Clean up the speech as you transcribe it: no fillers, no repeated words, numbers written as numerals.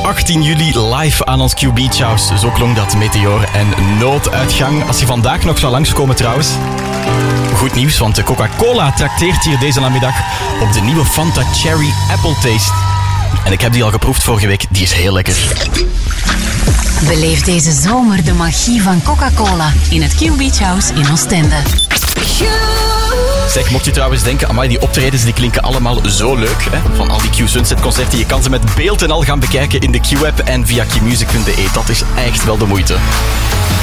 18 juli live aan ons Q Beach House. Zo klonk dat Meteor en Nooduitgang. Als je vandaag nog zou langskomen trouwens. Goed nieuws, want de Coca-Cola trakteert hier deze namiddag op de nieuwe Fanta Cherry Apple Taste. En ik heb die al geproefd vorige week, die is heel lekker. Beleef deze zomer de magie van Coca-Cola in het Q Beach House in Oostende. Zeg, mocht je trouwens denken, amai, die optredens die klinken allemaal zo leuk. Hè? Van al die Q Sunset concerten, je kan ze met beeld en al gaan bekijken in de Q-app en via qmusic.be. Dat is echt wel de moeite.